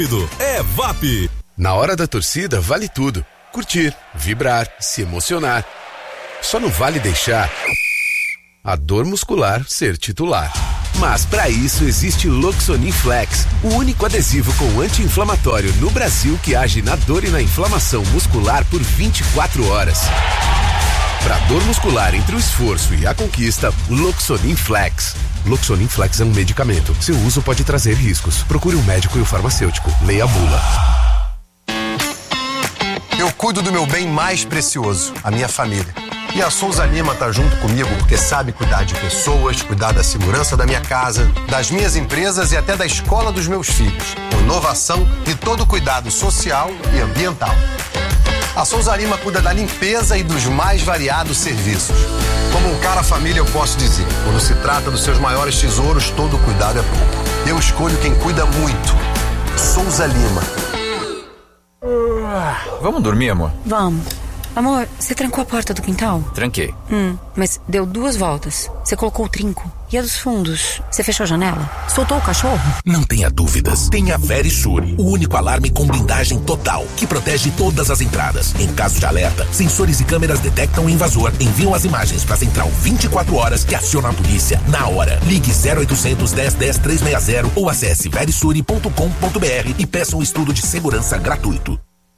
É VAP. Na hora da torcida vale tudo. Curtir, vibrar, se emocionar. Só não vale deixar a dor muscular ser titular. Mas para isso existe Loxonin Flex, o único adesivo com anti-inflamatório no Brasil que age na dor e na inflamação muscular por 24 horas. Para dor muscular entre o esforço e a conquista, Loxonin Flex. Loxonin Flex é um medicamento. Seu uso pode trazer riscos. Procure um médico e o farmacêutico. Leia a bula. Eu cuido do meu bem mais precioso, a minha família. E a Souza Lima tá junto comigo porque sabe cuidar de pessoas, cuidar da segurança da minha casa, das minhas empresas e até da escola dos meus filhos. Com inovação e todo cuidado social e ambiental. A Souza Lima cuida da limpeza e dos mais variados serviços. Como um cara família, eu posso dizer, quando se trata dos seus maiores tesouros, todo cuidado é pouco. Eu escolho quem cuida muito. Souza Lima. Vamos dormir, amor? Vamos. Amor, você trancou a porta do quintal? Tranquei. Mas deu 2 voltas. Você colocou o trinco. E a dos fundos? Você fechou a janela? Soltou o cachorro? Não tenha dúvidas. Tenha Verisure, o único alarme com blindagem total, que protege todas as entradas. Em caso de alerta, sensores e câmeras detectam o invasor, enviam as imagens para a central 24 horas que aciona a polícia na hora. Ligue 0800 10 10 360 ou acesse verisure.com.br e peça um estudo de segurança gratuito.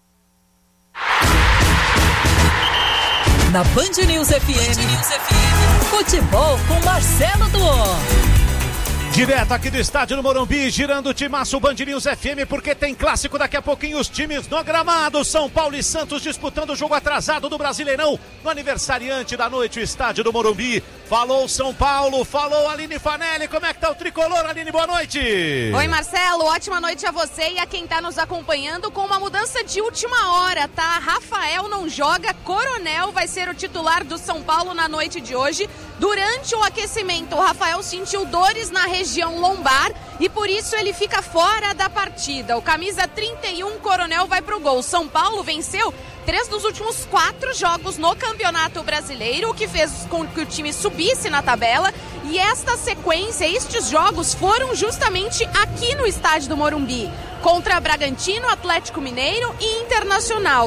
Na Band News FM, futebol com Marcelo Duó. Direto aqui do estádio do Morumbi, girando o timaço Band News FM, porque tem clássico daqui a pouquinho, os times no gramado, São Paulo e Santos disputando o jogo atrasado do Brasileirão, no aniversariante da noite, o estádio do Morumbi. Falou São Paulo, falou Aline Fanelli, como é que tá o tricolor, Aline, boa noite. Oi Marcelo, ótima noite a você e a quem tá nos acompanhando com uma mudança de última hora, tá? Rafael não joga, Coronel vai ser o titular do São Paulo na noite de hoje. Durante o aquecimento, o Rafael sentiu dores na região lombar e por isso ele fica fora da partida. O camisa 31, Coronel, vai pro gol. São Paulo venceu 3 dos últimos 4 jogos no Campeonato Brasileiro, o que fez com que o time subisse na tabela. E esta sequência, estes jogos foram justamente aqui no estádio do Morumbi. Contra Bragantino, Atlético Mineiro e Internacional.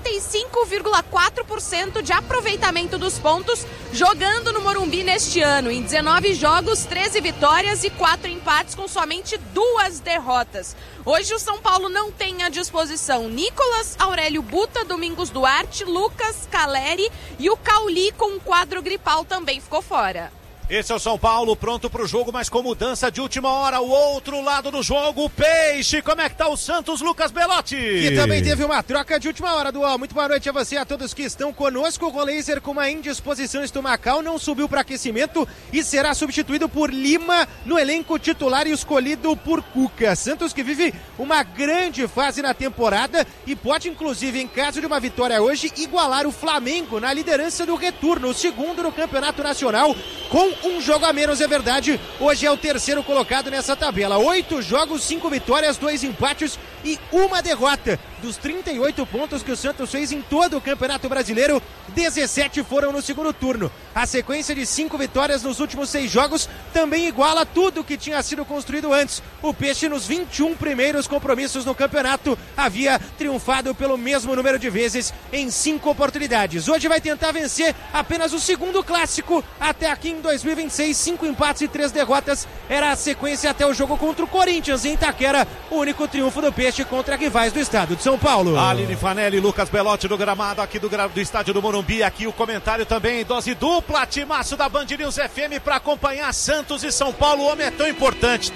75,4% de aproveitamento dos pontos jogando no Morumbi neste ano. Em 19 jogos, 13 vitórias e 4 empates com somente 2 derrotas. Hoje o São Paulo não tem à disposição Nicolas, Aurélio Buta, Domingos Duarte, Lucas, Caleri e o Cauli com um quadro gripal também ficou fora. Esse é o São Paulo, pronto pro jogo, mas com mudança de última hora. O outro lado do jogo, o Peixe. Como é que tá o Santos, Lucas Belotti? Que também teve uma troca de última hora, Dual. Muito boa noite a você e a todos que estão conosco. O Roleiser, com uma indisposição estomacal, não subiu para aquecimento e será substituído por Lima no elenco titular e escolhido por Cuca. Santos que vive uma grande fase na temporada e pode, inclusive, em caso de uma vitória hoje, igualar o Flamengo na liderança do retorno, o segundo no Campeonato Nacional, com um jogo a menos, é verdade. Hoje é o terceiro colocado nessa tabela. 8 jogos, 5 vitórias, 2 empates e 1 derrota. Dos 38 pontos que o Santos fez em todo o Campeonato Brasileiro, 17 foram no segundo turno. A sequência de 5 vitórias nos últimos 6 jogos também iguala tudo que tinha sido construído antes. O Peixe, nos 21 primeiros compromissos no campeonato, havia triunfado pelo mesmo número de vezes em 5 oportunidades. Hoje vai tentar vencer apenas o segundo clássico até aqui em 2026. 5 empates e 3 derrotas era a sequência até o jogo contra o Corinthians em Itaquera. O único triunfo do Peixe contra rivais do estado de São Paulo. Aline Fanelli, Lucas Belotti do gramado aqui do estádio do Morumbi. Aqui o comentário também, dose dupla, timaço da Band News FM para acompanhar Santos e São Paulo. O homem é tão importante,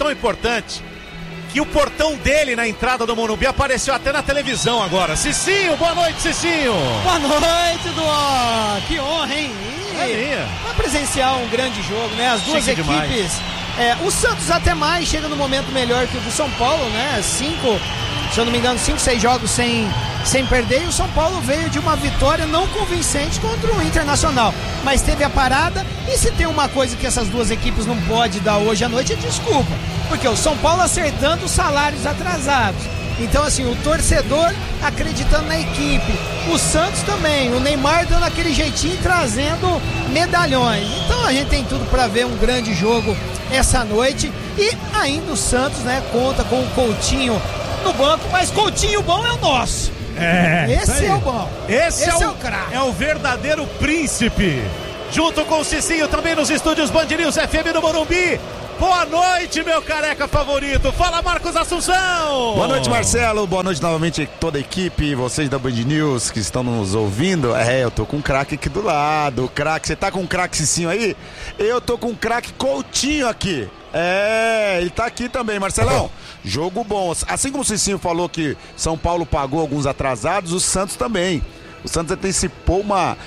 que o portão dele na entrada do Morumbi apareceu até na televisão agora. Cicinho, boa noite, Cicinho. Boa noite, Duó. Que honra, hein? Vai presenciar um grande jogo, né? As duas equipes. O Santos até mais chega no momento melhor que o do São Paulo, né? 5, se eu não me engano, 5, 6 jogos sem perder. E o São Paulo veio de uma vitória não convincente contra o Internacional. Mas teve a parada. E se tem uma coisa que essas duas equipes não podem dar hoje à noite, é desculpa. Porque o São Paulo acertando os salários atrasados. Então, assim, o torcedor acreditando na equipe. O Santos também. O Neymar dando aquele jeitinho, trazendo medalhões. Então, a gente tem tudo para ver um grande jogo essa noite. E ainda o Santos, né, conta com o Coutinho no banco, mas Coutinho bom é o nosso. Esse é o bom. Esse é o craque. É o verdadeiro príncipe. Junto com o Cicinho também nos estúdios Band News FM no Morumbi. Boa noite, meu careca favorito. Fala, Marcos Assunção. Boa noite, Marcelo. Boa noite novamente toda a equipe, vocês da Band News que estão nos ouvindo. Eu tô com um craque aqui do lado. O craque, você tá com um craque Cicinho aí? Eu tô com um craque Coutinho aqui. Ele tá aqui também, Marcelão. Jogo bom. Assim como o Cicinho falou que São Paulo pagou alguns atrasados, o Santos também. O Santos antecipou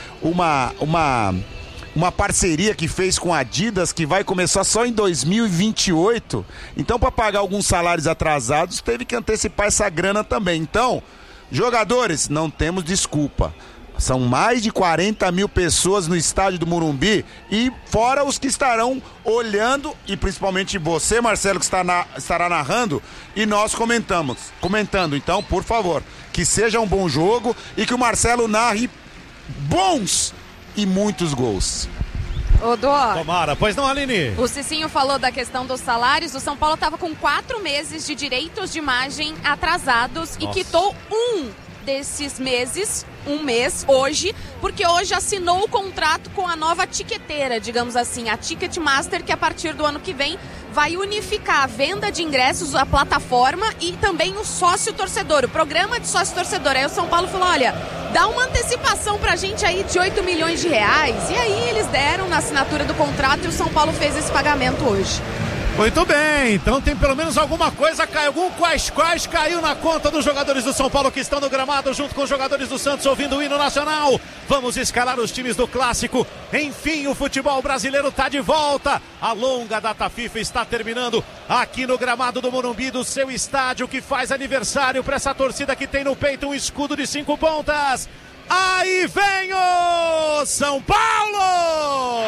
uma parceria que fez com a Adidas, que vai começar só em 2028. Então, para pagar alguns salários atrasados, teve que antecipar essa grana também. Então, jogadores, não temos desculpa. São mais de 40 mil pessoas no estádio do Morumbi, e fora os que estarão olhando, e principalmente você, Marcelo, que estará narrando, e nós comentando. Então, por favor, que seja um bom jogo e que o Marcelo narre bons e muitos gols. Ô, Dó. Tomara, pois não, Aline? O Cicinho falou da questão dos salários. O São Paulo estava com 4 meses de direitos de imagem atrasados. Nossa. E quitou um desses meses, um mês, hoje, porque hoje assinou o contrato com a nova tiqueteira, digamos assim, a Ticketmaster, que a partir do ano que vem vai unificar a venda de ingressos, a plataforma e também o sócio-torcedor, o programa de sócio-torcedor. Aí o São Paulo falou, olha, dá uma antecipação pra gente aí de 8 milhões de reais. E aí eles deram na assinatura do contrato e o São Paulo fez esse pagamento hoje. Muito bem, então tem pelo menos alguma coisa, algum quais caiu na conta dos jogadores do São Paulo que estão no gramado junto com os jogadores do Santos ouvindo o hino nacional. Vamos escalar os times do Clássico. Enfim, o futebol brasileiro está de volta. A longa data FIFA está terminando aqui no gramado do Morumbi, do seu estádio, que faz aniversário para essa torcida que tem no peito um escudo de 5 pontas. Aí vem o São Paulo!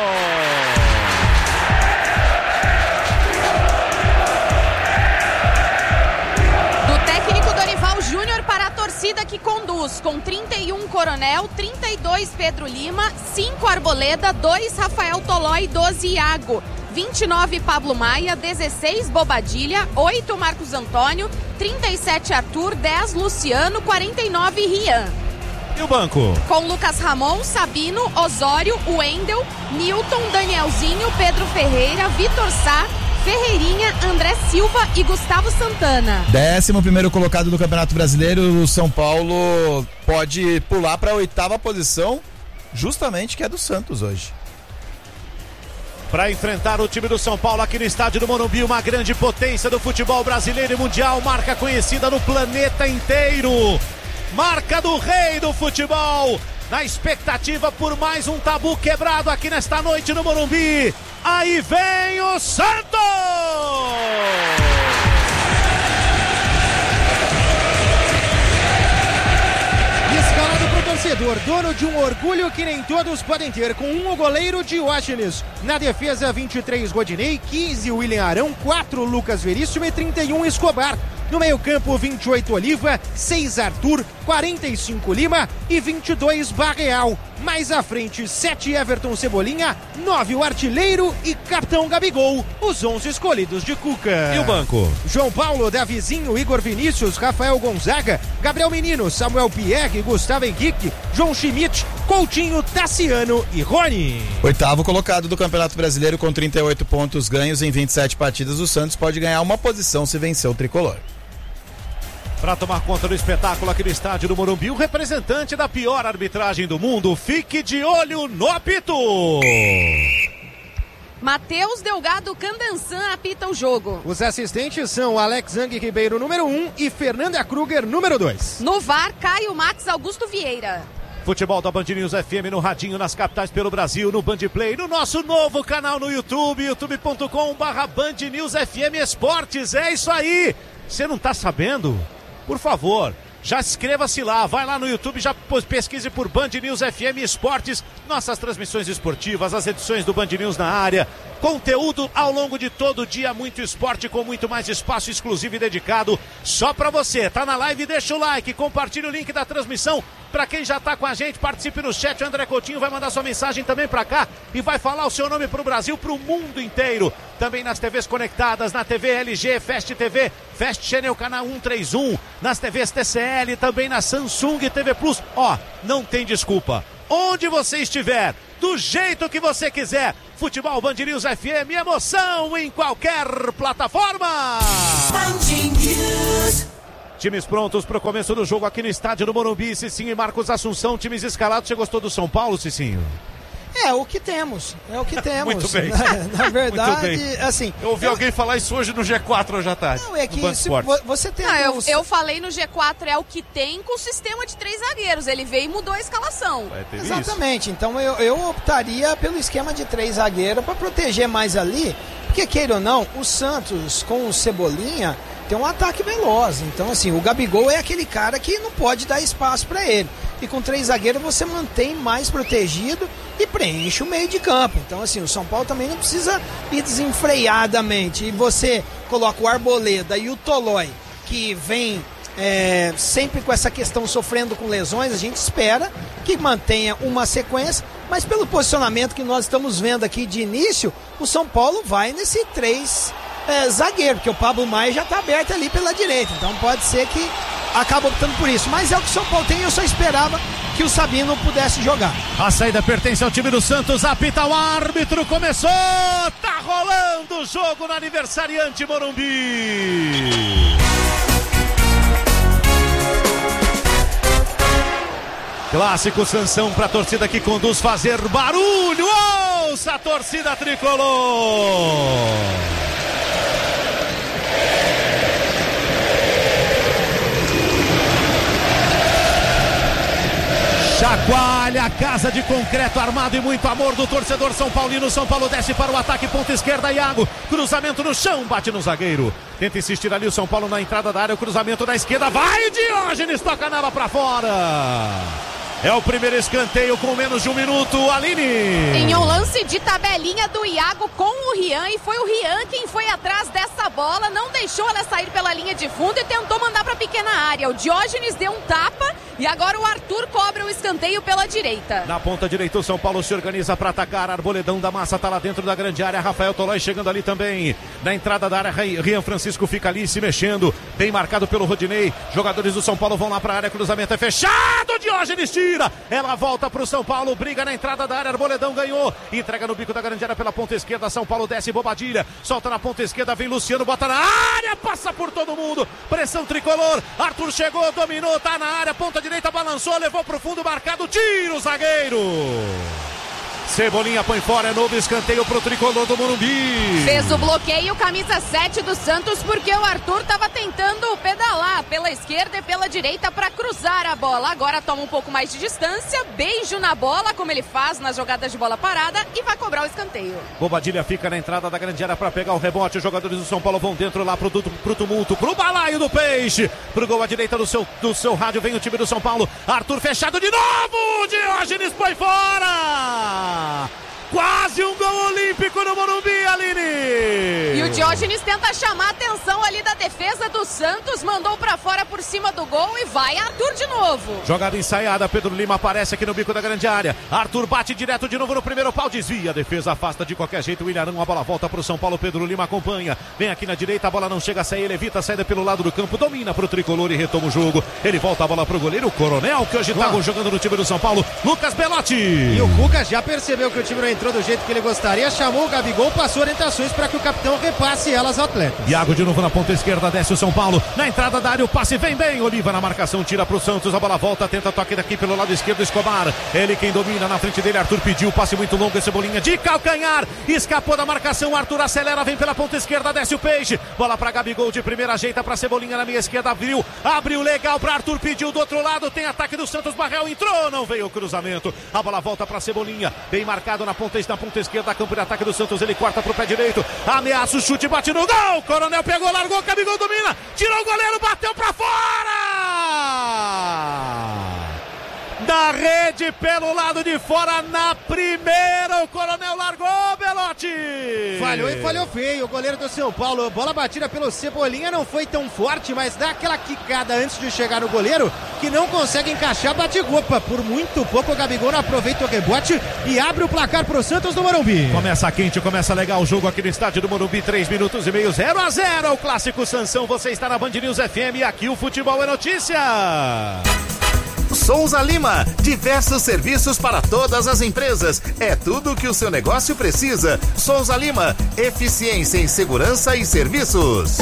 Júnior para a torcida que conduz, com 31 Coronel, 32 Pedro Lima, 5 Arboleda, 2 Rafael Toló e 12 Iago, 29 Pablo Maia, 16 Bobadilha, 8 Marcos Antônio, 37 Arthur, 10 Luciano, 49 Rian. E o banco? Com Lucas Ramon, Sabino, Osório, Wendel, Newton, Danielzinho, Pedro Ferreira, Vitor Sá, Ferreirinha, André Silva e Gustavo Santana. 11º colocado do Campeonato Brasileiro, o São Paulo pode pular para a 8ª posição, justamente que é do Santos hoje. Para enfrentar o time do São Paulo aqui no estádio do Morumbi, uma grande potência do futebol brasileiro e mundial, marca conhecida no planeta inteiro, marca do rei do futebol, na expectativa por mais um tabu quebrado aqui nesta noite no Morumbi. Aí vem o Santos! Escalado pro torcedor, dono de um orgulho que nem todos podem ter, com o goleiro Diógenes. Na defesa, 23 Rodinei, 15 William Arão, 4 Lucas Veríssimo e 31 Escobar. No meio-campo, 28 Oliva, 6 Arthur, 45 Lima e 22 Barreal. Mais à frente, 7 Everton Cebolinha, 9 o artilheiro e capitão Gabigol, os 11 escolhidos de Cuca. E o banco? João Paulo, Davizinho, Igor Vinícius, Rafael Gonzaga, Gabriel Menino, Samuel Pierre, Gustavo Henrique, João Schmidt, Coutinho, Tassiano e Rony. 8º colocado do Campeonato Brasileiro com 38 pontos ganhos em 27 partidas, o Santos pode ganhar uma posição se vencer o tricolor. Para tomar conta do espetáculo aqui no estádio do Morumbi, o representante da pior arbitragem do mundo, fique de olho no apito. Matheus Delgado Candansan apita o jogo. Os assistentes são Alex Zang Ribeiro, número 1, e Fernanda Kruger, número 2. No VAR, Caio Max Augusto Vieira. Futebol da Band News FM no radinho, nas capitais pelo Brasil, no Band Play, no nosso novo canal no YouTube, youtube.com/Band News FM Esportes. É isso aí. Você não tá sabendo? Por favor, já inscreva-se lá, vai lá no YouTube, já pesquise por Band News FM Esportes, nossas transmissões esportivas, as edições do Band News na área, conteúdo ao longo de todo o dia, muito esporte com muito mais espaço exclusivo e dedicado só pra você. Tá na live, deixa o like, compartilha o link da transmissão, Para quem já tá com a gente, participe no chat. O André Coutinho vai mandar sua mensagem também para cá e vai falar o seu nome pro Brasil, pro mundo inteiro. Também nas TVs conectadas, na TV LG, Fast TV, Fast Channel, canal 131, nas TVs TCL, também na Samsung TV Plus. Ó, não tem desculpa. Onde você estiver, do jeito que você quiser. Futebol Band News FM, emoção em qualquer plataforma. Times prontos para o começo do jogo aqui no estádio do Morumbi. Cicinho e Marcos Assunção, times escalados. Você gostou do São Paulo, Cicinho? É o que temos. Muito bem. Na verdade, muito bem. assim... Eu ouvi alguém falar isso hoje no G4 hoje à tarde. Não, é que você tem... Eu falei no G4 é o que tem com o sistema de 3 zagueiros. Ele veio e mudou a escalação. Exatamente. Isso. Então eu optaria pelo esquema de 3 zagueiros para proteger mais ali. Porque, queira ou não, o Santos com o Cebolinha tem um ataque veloz. Então, assim, o Gabigol é aquele cara que não pode dar espaço para ele. E com 3 zagueiros você mantém mais protegido e preenche o meio de campo. Então, assim, o São Paulo também não precisa ir desenfreadamente. E você coloca o Arboleda e o Tolói, que vem sempre com essa questão sofrendo com lesões. A gente espera que mantenha uma sequência, mas pelo posicionamento que nós estamos vendo aqui de início, o São Paulo vai nesse 3 zagueiro, porque o Pablo Maia já está aberto ali pela direita. Então pode ser que acabe optando por isso. Mas é o que o São Paulo tem, eu só esperava que o Sabino pudesse jogar. A saída pertence ao time do Santos, apita o árbitro, começou, tá rolando o jogo no aniversariante Morumbi. Clássico Sansão para a torcida que conduz fazer barulho. Ouça a torcida tricolor. Chacoalha a casa de concreto armado e muito amor do torcedor São Paulino. São Paulo desce para o ataque, ponta esquerda, Iago. Cruzamento no chão, bate no zagueiro. Tenta insistir ali o São Paulo na entrada da área. O cruzamento da esquerda, vai Diógenes, toca nela para fora. É o primeiro escanteio com menos de 1 minuto, Aline. Em um lance de tabelinha do Iago com o Rian, e foi o Rian quem foi atrás dessa bola, não deixou ela sair pela linha de fundo e tentou mandar para a pequena área. O Diógenes deu um tapa e agora o Arthur cobra o escanteio pela direita. Na ponta direita o São Paulo se organiza para atacar. Arboledão da Massa tá lá dentro da grande área. Rafael Tolói chegando ali também. Na entrada da área, Rian Francisco fica ali se mexendo. Bem marcado pelo Rodinei. Jogadores do São Paulo vão lá para a área. Cruzamento é fechado. Diógenes tira. Ela volta para o São Paulo. Briga na entrada da área. Arboledão ganhou. Entrega no bico da grande área pela ponta esquerda. São Paulo desce Bobadilha. Solta na ponta esquerda. Vem Luciano. Bota na área. Passa por todo mundo. Pressão tricolor. Arthur chegou. Dominou. Tá na área. Ponta direita balançou. Levou pro fundo. Marcado. Tira o zagueiro. Cebolinha põe fora, é novo escanteio pro tricolor do Morumbi. Fez o bloqueio, camisa 7 do Santos, porque o Arthur tava tentando pedalar pela esquerda e pela direita para cruzar a bola. Agora toma um pouco mais de distância, beijo na bola, como ele faz nas jogadas de bola parada, e vai cobrar o escanteio. Bobadilha fica na entrada da grande área para pegar o rebote. Os jogadores do São Paulo vão dentro lá pro tumulto, pro balaio do Peixe. Pro gol à direita do seu rádio vem o time do São Paulo. Arthur fechado de novo, Diógenes põe fora. Quase um gol olímpico no Morumbi, Aline! E o Diógenes tenta chamar a atenção ali da defesa do Santos, mandou pra fora por cima do gol e vai Arthur de novo. Jogada ensaiada, Pedro Lima aparece aqui no bico da grande área. Arthur bate direto de novo no primeiro pau, desvia, a defesa afasta de qualquer jeito. O Ilharão, a bola volta pro São Paulo, Pedro Lima acompanha. Vem aqui na direita, a bola não chega a sair, ele evita a saída pelo lado do campo, domina pro tricolor e retoma o jogo. Ele volta a bola pro goleiro, o Coronel, que hoje tá jogando no time do São Paulo, Lucas Belotti. E o Cuca já percebeu que o time não entrou do jeito que ele gostaria, chamou o Gabigol, passou orientações para que o capitão repasse elas ao atleta. Iago de novo na ponta esquerda, desce o São Paulo, na entrada da área o passe vem bem, Oliva na marcação, tira pro Santos, a bola volta, tenta toque daqui pelo lado esquerdo, Escobar, ele quem domina na frente dele, Arthur pediu, passe muito longo, Cebolinha de calcanhar, escapou da marcação, Arthur acelera, vem pela ponta esquerda, desce o Peixe, bola pra Gabigol de primeira, ajeita pra Cebolinha na minha esquerda, abriu legal pra Arthur, pediu do outro lado, tem ataque do Santos, Barrel entrou, não veio o cruzamento, a bola volta pra Cebolinha, bem marcado na ponta esquerda, campo de ataque do Santos, ele corta pro pé direito, ameaça o chute, bate no gol, Coronel pegou, largou, Gabigol domina, tirou o goleiro, bateu pra fora! Da rede pelo lado de fora na primeira. O Coronel largou, Belotti. Falhou e falhou feio. O goleiro do São Paulo. Bola batida pelo Cebolinha, não foi tão forte, mas dá aquela quicada antes de chegar no goleiro, que não consegue encaixar, bate gopa. Por muito pouco o Gabigol não aproveita o rebote e abre o placar pro Santos do Morumbi. Começa quente, começa legal o jogo aqui no estádio do Morumbi, 3 minutos e meio, 0-0. O clássico Sansão, você está na Band News FM e aqui o futebol é notícia. Souza Lima, diversos serviços para todas as empresas. É tudo o que o seu negócio precisa. Souza Lima, eficiência em segurança e serviços.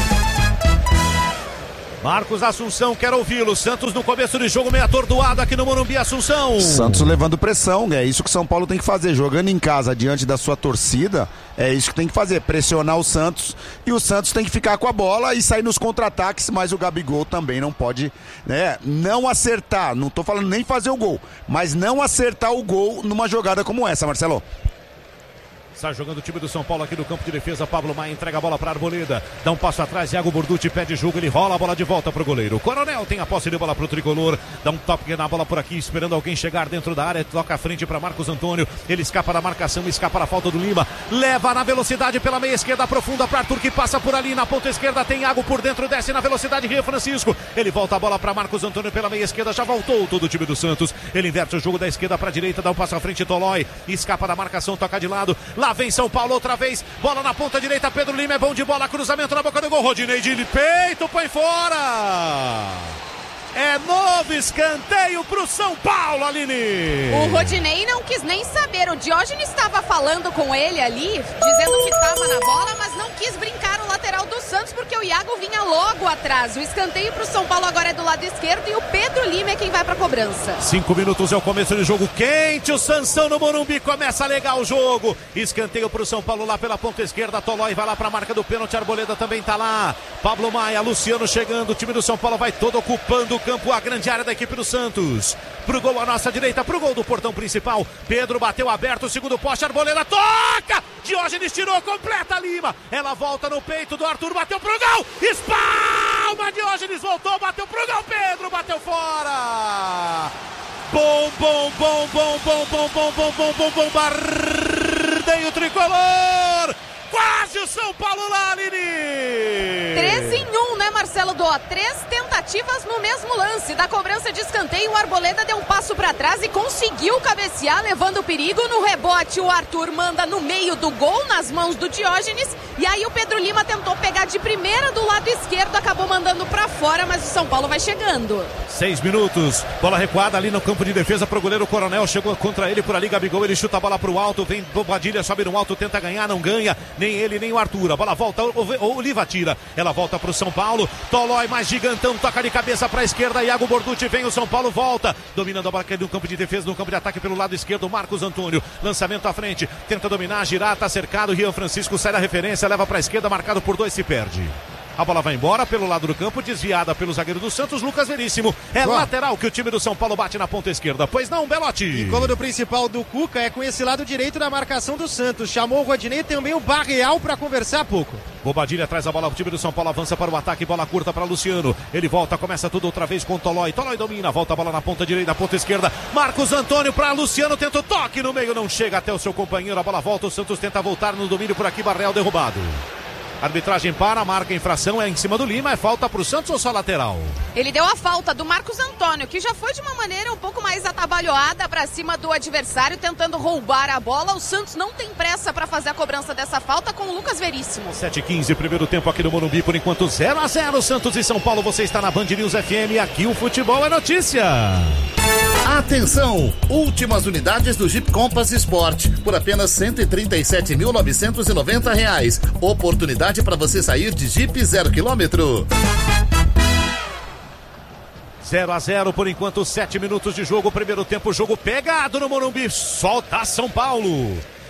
Marcos Assunção, quero ouvi-lo. Santos no começo de jogo meio atordoado aqui no Morumbi, Assunção. Santos levando pressão, é isso que São Paulo tem que fazer, jogando em casa diante da sua torcida, é isso que tem que fazer, pressionar o Santos, e o Santos tem que ficar com a bola e sair nos contra-ataques, mas o Gabigol também não pode, né, não acertar, não tô falando nem fazer o gol, mas não acertar o gol numa jogada como essa, Marcelo. Está jogando o time do São Paulo aqui no campo de defesa. Pablo Maia entrega a bola para Arboleda. Dá um passo atrás. Iago Borducci pede jogo. Ele rola a bola de volta para o goleiro. O Coronel tem a posse de bola para o tricolor. Dá um toque na bola por aqui, esperando alguém chegar dentro da área. Toca a frente para Marcos Antônio. Ele escapa da marcação, escapa da falta do Lima. Leva na velocidade pela meia esquerda profunda para Arthur, que passa por ali. Na ponta esquerda tem Iago por dentro. Desce na velocidade Rio Francisco. Ele volta a bola para Marcos Antônio pela meia esquerda. Já voltou todo o time do Santos. Ele inverte o jogo da esquerda para a direita. Dá um passo à frente. Tolói escapa da marcação. Toca de lado. Lá vem São Paulo. Outra vez, bola na ponta direita, Pedro Lima é bom de bola, cruzamento na boca do gol, Rodinei de peito, põe fora! É novo escanteio pro São Paulo, Aline! O Rodinei não quis nem saber, o Diógenes estava falando com ele ali, dizendo que estava na bola, mas não quis brincar o lateral do Santos, porque o Iago vinha logo atrás. O escanteio pro São Paulo agora é do lado esquerdo e o Pedro Lima é quem vai pra cobrança. 5 minutos é o começo de jogo quente, o Sansão no Morumbi, começa legal o jogo. Escanteio pro São Paulo lá pela ponta esquerda, Tolói vai lá pra marca do pênalti, Arboleda também tá lá. Pablo Maia, Luciano chegando, o time do São Paulo vai todo ocupando o campo, a grande área da equipe do Santos. Pro gol à nossa direita, pro gol do portão principal. Pedro bateu aberto, o segundo poste, Arboleda toca! Diógenes tirou, completa Lima. Ela volta no peito do Arthur, bateu pro gol! Espalma, Diógenes voltou, bateu pro gol, Pedro bateu fora! Bom, bombardeio tricolor! Quase o São Paulo lá, Aline! 3 em 1, né, Marcelo Dó? 3 tentativas no mesmo lance. Da cobrança de escanteio, o Arboleda deu um passo pra trás e conseguiu cabecear, levando perigo. No rebote, o Arthur manda no meio do gol, nas mãos do Diógenes. E aí o Pedro Lima tentou pegar de primeira do lado esquerdo, acabou mandando pra fora, mas o São Paulo vai chegando. 6 minutos, bola recuada ali no campo de defesa pro goleiro Coronel, chegou contra ele por ali, Gabigol, ele chuta a bola pro alto, vem Bobadilha, sobe no alto, tenta ganhar, não ganha, nem ele, nem o Arthur, a bola volta, o Oliva tira, ela volta pro São Paulo, Tolói mais gigantão, toca de cabeça pra esquerda, Iago Borducci, vem o São Paulo, volta, dominando a bola no campo de defesa, no campo de ataque pelo lado esquerdo, Marcos Antônio, lançamento à frente, tenta dominar, girar, tá cercado, Rio Francisco sai da referência, leva pra esquerda, marcado por 2, se perde. A bola vai embora pelo lado do campo, desviada pelo zagueiro do Santos, Lucas Veríssimo. É lateral que o time do São Paulo bate na ponta esquerda. Pois não, Belotti? E cômodo principal do Cuca é com esse lado direito da marcação do Santos. Chamou o Rodinei e também o Barreal para conversar pouco. Bobadilha traz a bola, o time do São Paulo avança para o ataque, bola curta para Luciano. Ele volta, começa tudo outra vez com o Tolói. Tolói domina, volta a bola na ponta direita, na ponta esquerda. Marcos Antônio para Luciano, tenta o toque no meio, não chega até o seu companheiro. A bola volta, o Santos tenta voltar no domínio por aqui, Barreal derrubado. Arbitragem para, marca a infração, é em cima do Lima, é falta pro Santos ou só lateral? Ele deu a falta do Marcos Antônio, que já foi de uma maneira um pouco mais atabalhoada para cima do adversário, tentando roubar a bola. O Santos não tem pressa para fazer a cobrança dessa falta com o Lucas Veríssimo. 7h15, primeiro tempo aqui no Morumbi, por enquanto 0-0, Santos e São Paulo. Você está na Band News FM, aqui o futebol é notícia. Atenção! Últimas unidades do Jeep Compass Sport por apenas R$ 137.990. Oportunidade para você sair de Jeep 0 km. 0-0 por enquanto, 7 minutos de jogo, primeiro tempo, jogo pegado no Morumbi, solta São Paulo.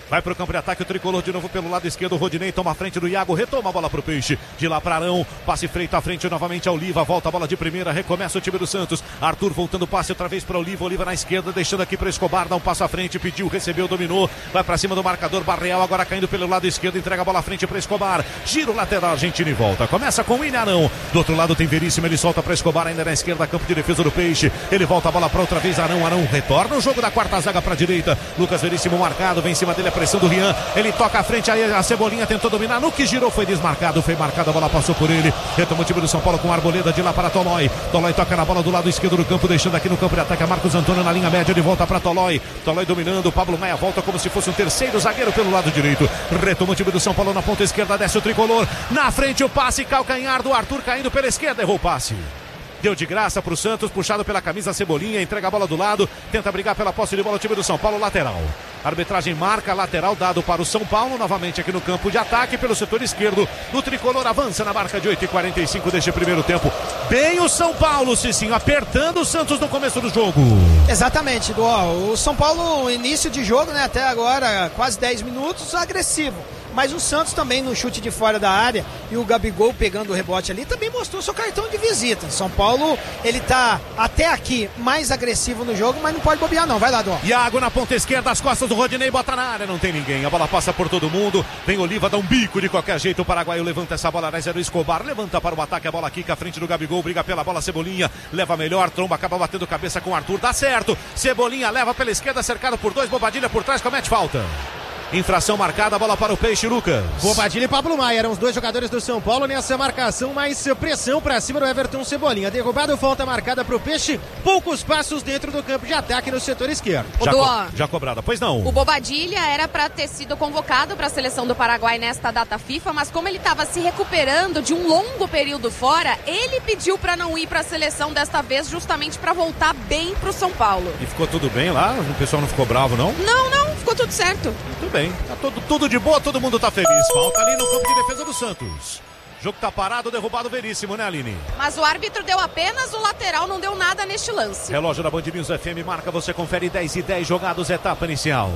Vai pro campo de ataque o tricolor de novo pelo lado esquerdo. O Rodinei toma a frente do Iago, retoma a bola pro Peixe. De lá para Arão, passe feito à frente novamente a Oliva. Volta a bola de primeira, recomeça o time do Santos. Arthur voltando passe outra vez para Oliva. Oliva na esquerda, deixando aqui para Escobar. Dá um passo à frente, pediu, recebeu, dominou. Vai para cima do marcador. Barreal agora caindo pelo lado esquerdo. Entrega a bola à frente para Escobar. Giro lateral, Argentina e volta. Começa com o William Arão. Do outro lado tem Veríssimo, ele solta para Escobar ainda na esquerda, campo de defesa do Peixe. Ele volta a bola para outra vez Arão. Arão retorna o jogo da quarta zaga para a direita. Lucas Veríssimo marcado, vem em cima dele a pressão do Rian. Ele toca à frente, aí a Cebolinha tentou dominar, no que girou foi desmarcado, foi marcado, a bola passou por ele. Retoma o time do São Paulo com Arboleda, de lá para Tolói. Tolói toca na bola do lado esquerdo do campo, deixando aqui no campo de ataque a Marcos Antônio na linha média, de volta para Tolói. Tolói dominando, Pablo Maia volta como se fosse um terceiro zagueiro pelo lado direito. Retoma o time do São Paulo na ponta esquerda, desce o tricolor. Na frente o passe, calcanhar do Arthur caindo pela esquerda, errou o passe. Deu de graça pro Santos, puxado pela camisa Cebolinha, entrega a bola do lado, tenta brigar pela posse de bola o time do São Paulo, lateral. A arbitragem marca, lateral dado para o São Paulo, novamente aqui no campo de ataque, pelo setor esquerdo. O tricolor avança na marca de 8h45 deste primeiro tempo. Bem o São Paulo, Cicinho, apertando o Santos no começo do jogo. Exatamente, o São Paulo, início de jogo, né, até agora, quase 10 minutos, agressivo. Mas o Santos também no chute de fora da área e o Gabigol pegando o rebote ali também mostrou seu cartão de visita. São Paulo, ele tá até aqui mais agressivo no jogo, mas não pode bobear não. Vai lá, Dom. Iago na ponta esquerda, as costas do Rodinei, bota na área, não tem ninguém. A bola passa por todo mundo. Vem Oliva, dá um bico de qualquer jeito. O paraguaio levanta essa bola, mas era o Escobar. Levanta para o ataque, a bola quica à frente do Gabigol. Briga pela bola, Cebolinha leva melhor. Tromba acaba batendo cabeça com o Arthur. Dá certo. Cebolinha leva pela esquerda, cercado por dois. Bobadilha por trás, comete falta. Infração marcada, a bola para o Peixe, Lucas. Bobadilha e Pablo Maia eram os dois jogadores do São Paulo nessa marcação, mais pressão para cima do Everton Cebolinha. Derrubado, falta marcada para o Peixe, poucos passos dentro do campo de ataque no setor esquerdo. Já cobrada, pois não. O Bobadilha era para ter sido convocado para a seleção do Paraguai nesta data FIFA, mas como ele estava se recuperando de um longo período fora, ele pediu para não ir para a seleção desta vez, justamente para voltar bem para o São Paulo. E ficou tudo bem lá? O pessoal não ficou bravo, não? Não, ficou tudo certo. Muito bem, tá tudo de boa, todo mundo tá feliz. Falta ali no campo de defesa do Santos. O jogo tá parado, derrubado Veríssimo, né, Aline? Mas o árbitro deu apenas o lateral, não deu nada neste lance. Relógio da Band News FM marca, você confere 10:10 jogados, etapa inicial.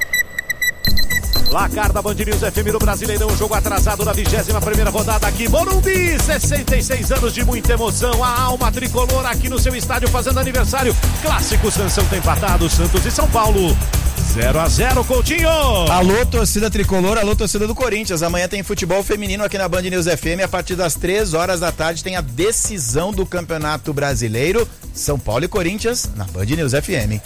Placar da Band News FM no Brasileirão, jogo atrasado da 21ª rodada aqui, Morumbi, 66 anos de muita emoção, a alma tricolor aqui no seu estádio fazendo aniversário. Clássico, Sansão tem empatado, Santos e São Paulo. 0-0, Coutinho. Alô, torcida tricolor, alô, torcida do Corinthians. Amanhã tem futebol feminino aqui na Band News FM. A partir das 3h da tarde tem a decisão do Campeonato Brasileiro. São Paulo e Corinthians na Band News FM.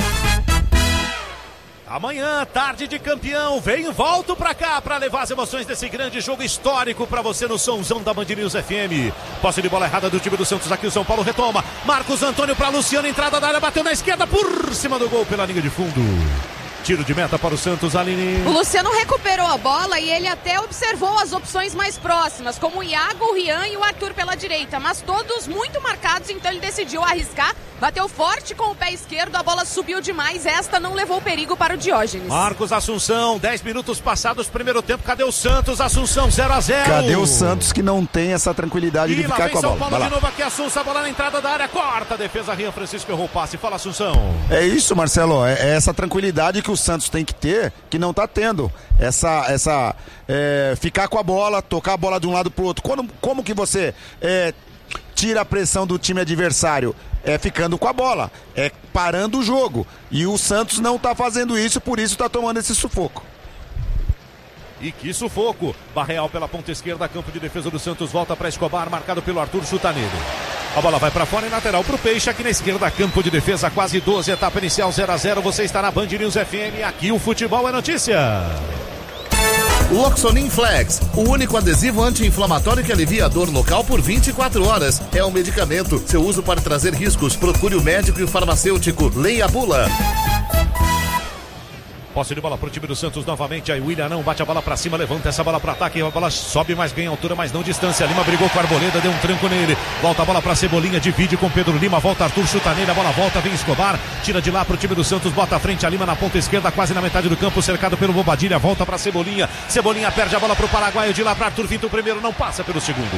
Amanhã, tarde de campeão, volto pra cá pra levar as emoções desse grande jogo histórico pra você no somzão da Band News FM. Posse de bola errada do time do Santos, aqui o São Paulo retoma. Marcos Antônio pra Luciano, entrada da área, bateu na esquerda, por cima do gol pela linha de fundo. Tiro de meta para o Santos, Aline. O Luciano recuperou a bola e ele até observou as opções mais próximas, como o Iago, o Rian e o Arthur pela direita, mas todos muito marcados, então ele decidiu arriscar, bateu forte com o pé esquerdo, a bola subiu demais, esta não levou perigo para o Diógenes. Marcos Assunção, 10 minutos passados, primeiro tempo, cadê o Santos? Assunção, 0-0. Cadê o Santos que não tem essa tranquilidade de ficar com a bola? São Paulo de novo aqui, Assunção, a bola na entrada da área, corta a defesa, Rian Francisco errou o passe, fala Assunção. É isso, Marcelo, é essa tranquilidade que o Santos tem que ter, que não tá tendo. Ficar com a bola, tocar a bola de um lado pro outro. Como que você tira a pressão do time adversário? Ficando com a bola, parando o jogo. E o Santos não tá fazendo isso, por isso tá tomando esse sufoco. E que sufoco. Barreal pela ponta esquerda, campo de defesa do Santos, volta para Escobar, marcado pelo Arthur, chuta nele. A bola vai para fora e lateral pro Peixe, aqui na esquerda, campo de defesa, quase 12, etapa inicial 0-0. Você está na Band News FM, aqui o futebol é notícia. Loxonin Flex, o único adesivo anti-inflamatório que alivia a dor local por 24 horas. É um medicamento. Seu uso pode trazer riscos. Procure o médico e o farmacêutico. Leia a bula. Posse de bola pro time do Santos novamente, aí o William não bate a bola pra cima, levanta essa bola pra ataque, a bola sobe, mas ganha altura, mas não distância. Lima brigou com a Arboleda, deu um tranco nele, volta a bola pra Cebolinha, divide com Pedro Lima, volta Arthur, chuta nele, a bola volta, vem Escobar, tira de lá pro time do Santos, bota a frente a Lima na ponta esquerda, quase na metade do campo, cercado pelo Bobadilha, volta pra Cebolinha, Cebolinha perde a bola pro paraguaio, de lá pra Arthur, finta o primeiro, não passa pelo segundo.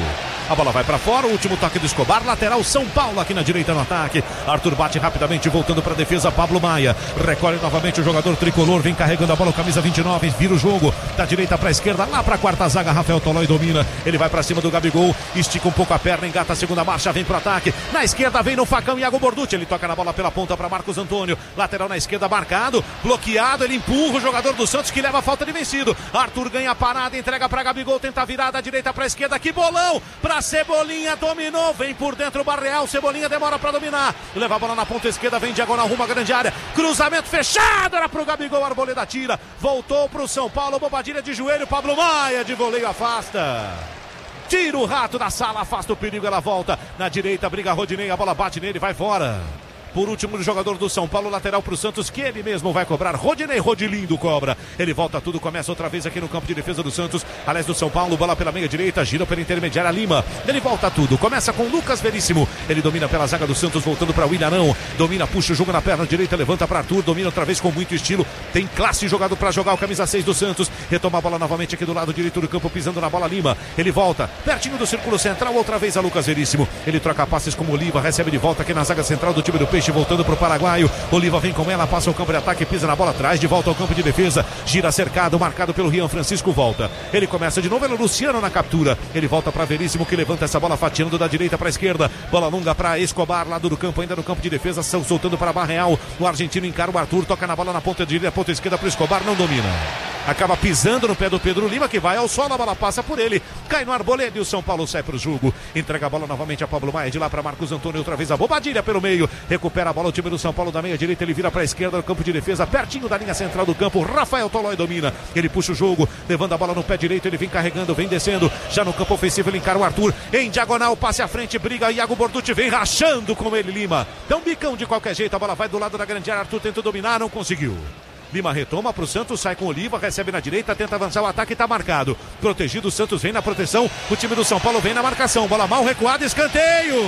A bola vai pra fora, o último toque do Escobar, lateral São Paulo aqui na direita no ataque. Arthur bate rapidamente, voltando pra defesa, Pablo Maia. Recolhe novamente o jogador tricolor, vem carregando a bola, camisa 29, vira o jogo. Da direita pra esquerda, lá pra quarta zaga, Rafael Tolói domina. Ele vai pra cima do Gabigol, estica um pouco a perna, engata a segunda marcha, vem pro ataque. Na esquerda vem no facão Iago Borducci, ele toca na bola pela ponta pra Marcos Antônio. Lateral na esquerda marcado, bloqueado, ele empurra o jogador do Santos que leva a falta de vencido. Arthur ganha a parada, entrega pra Gabigol, tenta a virada da direita pra esquerda, que bolão pra Cebolinha, dominou, vem por dentro o Barreal, Cebolinha demora pra dominar, leva a bola na ponta esquerda, vem diagonal rumo à grande área, cruzamento fechado, era pro Gabigol, Arboleda tira, voltou pro São Paulo, Bobadilha de joelho, Pablo Maia de voleio afasta. Tira o rato da sala, afasta o perigo, ela volta na direita, briga Rodinei, a bola bate nele, vai fora. Por último, o jogador do São Paulo, lateral pro Santos, que ele mesmo vai cobrar. Rodinei Rodilindo cobra. Ele volta tudo, começa outra vez aqui no campo de defesa do Santos. Aliás, do São Paulo, bola pela meia direita, gira pela intermediária Lima. Ele volta tudo, começa com Lucas Veríssimo. Ele domina pela zaga do Santos, voltando para Willianão. Domina, puxa o jogo na perna direita, levanta para Arthur, domina outra vez com muito estilo. Tem classe jogado para jogar o camisa 6 do Santos. Retoma a bola novamente aqui do lado direito do campo, pisando na bola Lima. Ele volta, pertinho do círculo central, outra vez a Lucas Veríssimo. Ele troca passes com Oliva, recebe de volta aqui na zaga central do time do Peixe, voltando para o Paraguai. Oliva vem com ela, passa o campo de ataque, pisa na bola atrás, de volta ao campo de defesa, gira cercado, marcado pelo Rian Francisco, volta. Ele começa de novo, é o Luciano na captura. Ele volta para Veríssimo, que levanta essa bola fatiando da direita para a esquerda. Bola longa para Escobar, lado do campo, ainda no campo de defesa, soltando para Barreal. O argentino encara o Arthur, toca na bola na ponta direita, ponta esquerda para Escobar, não domina. Acaba pisando no pé do Pedro Lima, que vai ao solo, a bola passa por ele, cai no Arboleda e o São Paulo sai para o jogo. Entrega a bola novamente a Pablo Maia, de lá para Marcos Antônio, outra vez a Bobadilha pelo meio. Recupera a bola o time do São Paulo da meia direita, ele vira para a esquerda no campo de defesa, pertinho da linha central do campo. Rafael Tolói domina, ele puxa o jogo, levando a bola no pé direito, ele vem carregando, vem descendo, já no campo ofensivo ele encara o Arthur, em diagonal, passe à frente, briga, Iago Borducci vem rachando com ele, Lima, dá um bicão de qualquer jeito, a bola vai do lado da grande área, Arthur tenta dominar, não conseguiu. Lima retoma pro Santos, sai com Oliva, recebe na direita, tenta avançar o ataque, tá marcado. Protegido, o Santos vem na proteção, o time do São Paulo vem na marcação, bola mal recuada, escanteio.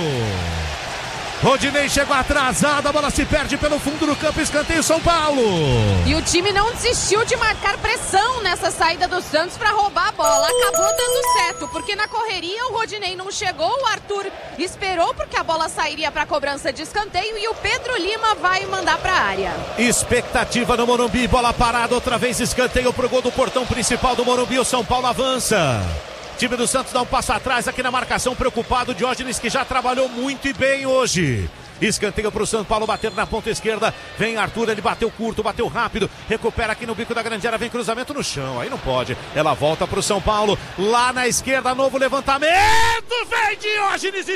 Rodinei chegou atrasado, a bola se perde pelo fundo do campo, escanteio São Paulo. E o time não desistiu de marcar pressão nessa saída do Santos para roubar a bola. Acabou dando certo, porque na correria o Rodinei não chegou, o Arthur esperou porque a bola sairia para cobrança de escanteio e o Pedro Lima vai mandar para a área. Expectativa no Morumbi, bola parada, outra vez escanteio pro gol do portão principal do Morumbi, o São Paulo avança. Time do Santos dá um passo atrás aqui na marcação, preocupado, Diógenes que já trabalhou muito e bem hoje. Escanteio para o São Paulo bater na ponta esquerda, vem Arthur, ele bateu curto, bateu rápido, recupera aqui no bico da grande área, vem cruzamento no chão, aí não pode, ela volta para o São Paulo, lá na esquerda, novo levantamento, vem Diógenes e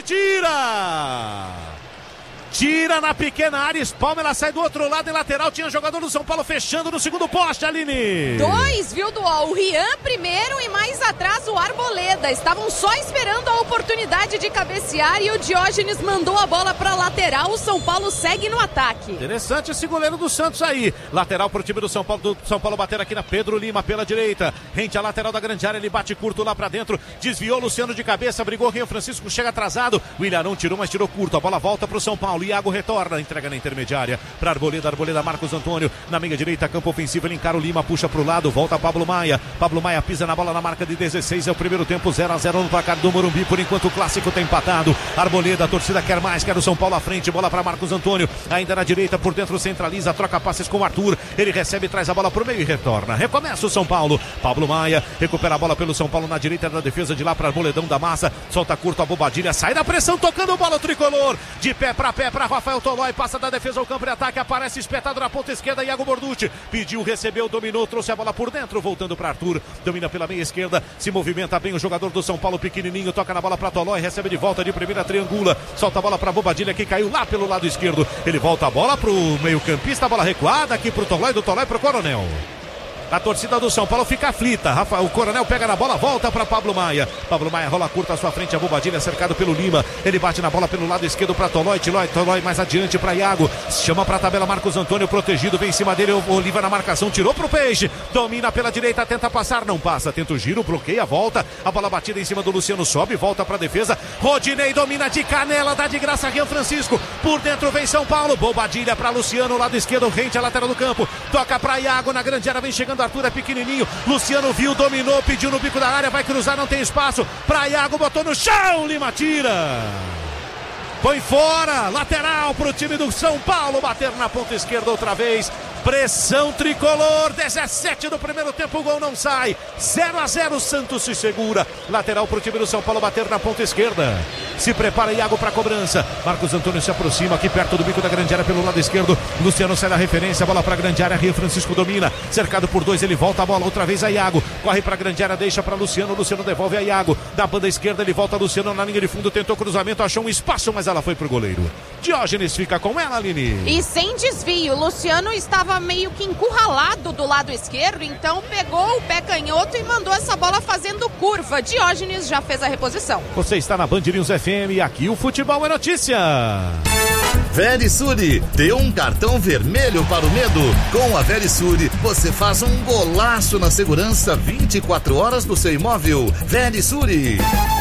tira na pequena área, espalma, ela sai do outro lado em lateral, tinha jogador do São Paulo fechando no segundo poste, Aline. 2, viu, Duó? O Rian primeiro e mais atrás o Arboleda, estavam só esperando a oportunidade de cabecear e o Diógenes mandou a bola para lateral, o São Paulo segue no ataque. Interessante esse goleiro do Santos aí, lateral pro time do São Paulo bater aqui na Pedro Lima pela direita, rente a lateral da grande área, ele bate curto lá pra dentro, desviou Luciano de cabeça, brigou Rian Francisco, chega atrasado, o Ilharão tirou, mas tirou curto, a bola volta pro São Paulo. Iago retorna, entrega na intermediária para Arboleda, Marcos Antônio, na meia direita, campo ofensivo, ele encara o Lima, puxa pro lado, volta Pablo Maia pisa na bola na marca de 16, é o primeiro tempo, 0-0 no placar do Morumbi, por enquanto o clássico tá empatado. Arboleda, a torcida quer mais, quer o São Paulo à frente, bola para Marcos Antônio, ainda na direita, por dentro centraliza, troca passes com o Arthur, ele recebe, traz a bola pro meio e retorna, recomeça o São Paulo, Pablo Maia, recupera a bola pelo São Paulo na direita da defesa, de lá para Arboledão da massa, solta curto a Bobadilha, sai da pressão, tocando bola o tricolor, de pé para Rafael Tolói, passa da defesa ao campo de ataque, aparece espetado na ponta esquerda, Iago Borducci, pediu, recebeu, dominou, trouxe a bola por dentro, voltando para Arthur, domina pela meia esquerda, se movimenta bem o jogador do São Paulo, pequenininho, toca na bola para Tolói, recebe de volta de primeira, triangula, solta a bola para Bobadilha, que caiu lá pelo lado esquerdo, ele volta a bola pro meio campista, a bola recuada aqui pro Tolói, do Tolói pro Coronel. A torcida do São Paulo fica aflita. O Coronel pega na bola, volta para Pablo Maia. Pablo Maia rola curta à sua frente, a Bobadilha cercado pelo Lima. Ele bate na bola pelo lado esquerdo para Tolói mais adiante para Iago. Chama para a tabela Marcos Antônio, protegido, vem em cima dele. Oliva na marcação, tirou pro Peixe. Domina pela direita, tenta passar, não passa. Tenta o giro, bloqueia, volta. A bola batida em cima do Luciano, sobe, volta para a defesa. Rodinei domina de canela, dá de graça Rian Francisco. Por dentro vem São Paulo. Bobadilha para Luciano, lado esquerdo, rente a lateral do campo. Toca para Iago na grande área, vem chegando chegando, Arthur é pequenininho, Luciano viu, dominou, pediu no bico da área, vai cruzar, não tem espaço, pra Iago, botou no chão, Lima tira. Foi fora, lateral pro time do São Paulo, bater na ponta esquerda outra vez. Pressão tricolor, 17 do primeiro tempo, o gol não sai. 0-0, Santos se segura. Lateral pro time do São Paulo bater na ponta esquerda. Se prepara Iago pra cobrança. Marcos Antônio se aproxima aqui perto do bico da grande área pelo lado esquerdo. Luciano sai da referência, bola pra grande área. Rio Francisco domina, cercado por 2, ele volta a bola outra vez a Iago. Corre pra grande área, deixa pra Luciano. Luciano devolve a Iago. Da banda esquerda ele volta a Luciano na linha de fundo, tentou cruzamento, achou um espaço, mas ela foi pro goleiro. Diógenes fica com ela, Aline. E sem desvio, Luciano estava meio que encurralado do lado esquerdo, então pegou o pé canhoto e mandou essa bola fazendo curva. Diógenes já fez a reposição. Você está na Band News FM e aqui o futebol é notícia. Verisure, deu um cartão vermelho para o medo. Com a Verisure, você faz um golaço na segurança 24 horas do seu imóvel. Verisure.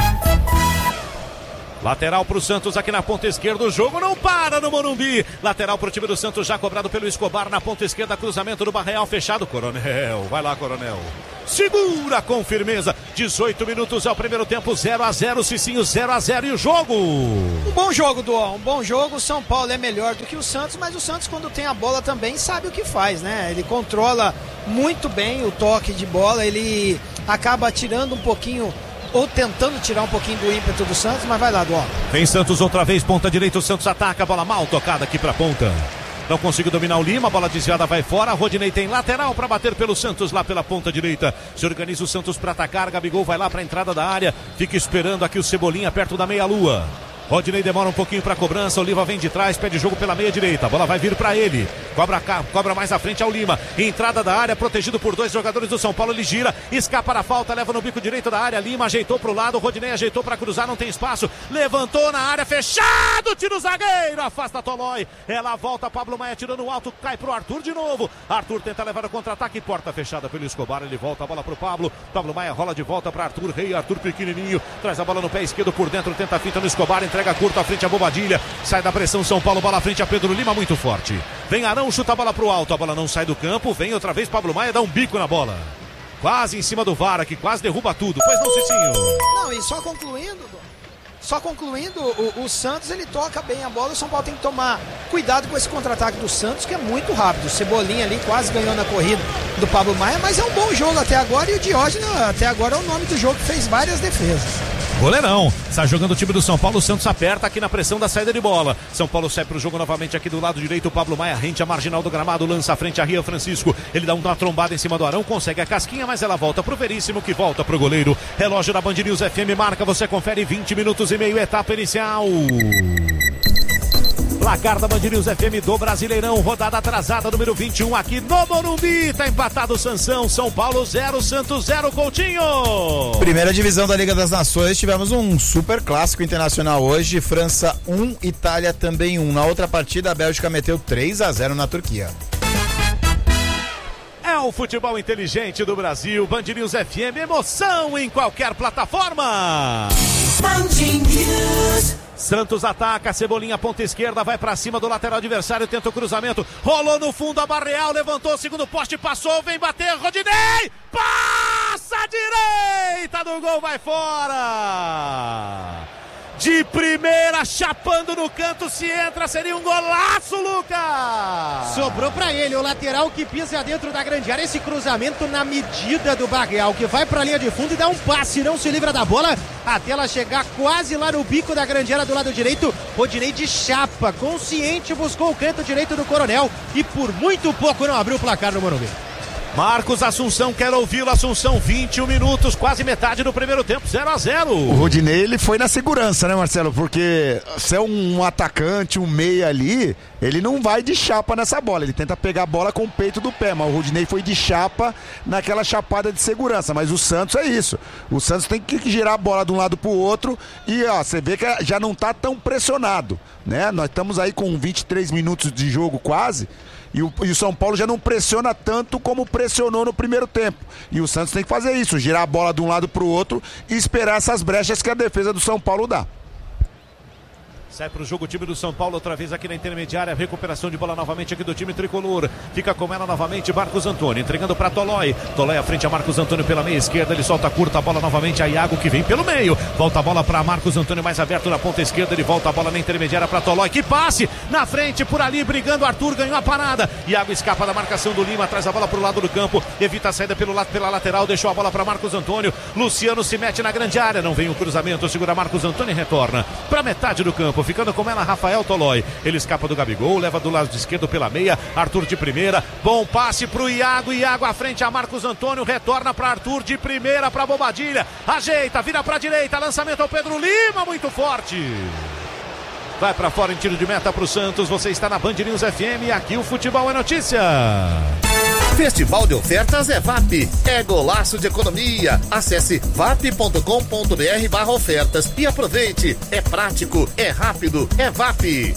Lateral pro Santos aqui na ponta esquerda, o jogo não para no Morumbi. Lateral pro time do Santos, já cobrado pelo Escobar na ponta esquerda, cruzamento do Barreal fechado. Coronel, vai lá, Coronel. Segura com firmeza. 18 minutos é o primeiro tempo, 0-0, Cicinho, 0-0 e o jogo. Um bom jogo, Duó, um bom jogo. O São Paulo é melhor do que o Santos, mas o Santos, quando tem a bola, também sabe o que faz, né? Ele controla muito bem o toque de bola, ele acaba tirando um pouquinho, ou tentando tirar um pouquinho do ímpeto do Santos, mas vai lá, Duó. Vem Santos outra vez, ponta direita, o Santos ataca, a bola mal tocada aqui pra ponta. Não conseguiu dominar o Lima, a bola desviada vai fora. Rodinei tem lateral para bater pelo Santos lá pela ponta direita. Se organiza o Santos para atacar, Gabigol vai lá para a entrada da área. Fica esperando aqui o Cebolinha perto da meia-lua. Rodinei demora um pouquinho para a cobrança, o Lima vem de trás, pede jogo pela meia direita, a bola vai vir para ele, cobra mais à frente ao Lima, entrada da área, protegido por 2 jogadores do São Paulo, ele gira, escapa da falta, leva no bico direito da área, Lima ajeitou para o lado, Rodinei ajeitou para cruzar, não tem espaço, levantou na área, fechado, tira o zagueiro, afasta Tolói, ela volta, Pablo Maia tirando o alto, cai pro Arthur de novo, Arthur tenta levar o contra-ataque, porta fechada pelo Escobar, ele volta a bola pro Pablo Maia rola de volta para Arthur, Rei, Arthur pequenininho, traz a bola no pé esquerdo por dentro, tenta a finta no Escobar, entrega curto à frente a Bobadilha, sai da pressão São Paulo, bola à frente a Pedro Lima, muito forte. Vem Arão, chuta a bola pro alto, a bola não sai do campo, vem outra vez Pablo Maia, dá um bico na bola. Quase em cima do VAR aqui, quase derruba tudo. Pois não, Cicinho? Não, e só concluindo, o Santos, ele toca bem a bola, o São Paulo tem que tomar cuidado com esse contra-ataque do Santos, que é muito rápido. O Cebolinha ali quase ganhou na corrida do Pablo Maia, mas é um bom jogo até agora, e o Diógenes até agora é o nome do jogo, que fez várias defesas. Goleirão, está jogando o time do São Paulo, o Santos aperta aqui na pressão da saída de bola. São Paulo sai pro jogo novamente aqui do lado direito, o Pablo Maia rente a marginal do gramado, lança à frente a Rio Francisco, ele dá uma trombada em cima do Arão, consegue a casquinha, mas ela volta pro Veríssimo, que volta pro goleiro. Relógio da Band News FM marca, você confere 20 minutos e meio, etapa inicial. Placar da Band News FM do Brasileirão, rodada atrasada, número 21, aqui no Morumbi. Tá empatado o Sansão, São Paulo 0, Santos 0, Coutinho. Primeira divisão da Liga das Nações, tivemos um super clássico internacional hoje. França 1, Itália também 1. Na outra partida, a Bélgica meteu 3-0 na Turquia. É o futebol inteligente do Brasil, Band News FM, emoção em qualquer plataforma. Band News. Santos ataca, Cebolinha, ponta esquerda, vai pra cima do lateral adversário, tenta o cruzamento, rolou no fundo a Barreal, levantou, segundo poste, passou, vem bater, Rodinei, passa a direita do gol, vai fora! De primeira, chapando no canto, se entra, seria um golaço, Lucas! Sobrou pra ele, o lateral que pisa dentro da grande área, esse cruzamento na medida do Barreal, que vai pra linha de fundo e dá um passe, não se livra da bola, até ela chegar quase lá no bico da grande área do lado direito. Rodinei de chapa, consciente, buscou o canto direito do Coronel e por muito pouco não abriu o placar no Morumbi. Marcos Assunção, quero ouvi-lo, Assunção, 21 minutos, quase metade do primeiro tempo, 0-0. O Rodinei, ele foi na segurança, né, Marcelo? Porque se é um atacante, um meia ali, ele não vai de chapa nessa bola, ele tenta pegar a bola com o peito do pé, mas o Rodinei foi de chapa naquela chapada de segurança, mas o Santos é isso, o Santos tem que girar a bola de um lado pro outro e ó, você vê que já não tá tão pressionado, né? Nós estamos aí com 23 minutos de jogo quase, e o São Paulo já não pressiona tanto como pressionou no primeiro tempo. E o Santos tem que fazer isso, girar a bola de um lado para o outro e esperar essas brechas que a defesa do São Paulo dá. Sai para o jogo o time do São Paulo, outra vez aqui na intermediária, recuperação de bola novamente aqui do time tricolor. Fica com ela novamente Marcos Antônio, entregando para Tolói. Tolói à frente a Marcos Antônio pela meia esquerda, ele solta curta a bola novamente a Iago que vem pelo meio. Volta a bola para Marcos Antônio mais aberto na ponta esquerda, ele volta a bola na intermediária para Tolói. Que passe na frente por ali, brigando Arthur, ganhou a parada. Iago escapa da marcação do Lima, traz a bola para o lado do campo, evita a saída pelo lado, pela lateral, deixou a bola para Marcos Antônio. Luciano se mete na grande área, não vem o cruzamento, segura Marcos Antônio e retorna para metade do campo, ficando com ela Rafael Tolói. Ele escapa do Gabigol, leva do lado esquerdo pela meia, Arthur de primeira, bom passe pro Iago, Iago à frente a Marcos Antônio, retorna para Arthur de primeira para Bobadilha, ajeita, vira para direita, lançamento ao Pedro Lima, muito forte. Vai para fora em tiro de meta pro Santos. Você está na Band News FM e aqui o futebol é notícia. Festival de ofertas é VAP. É golaço de economia. Acesse vap.com.br/ofertas e aproveite. É prático, é rápido, é VAP.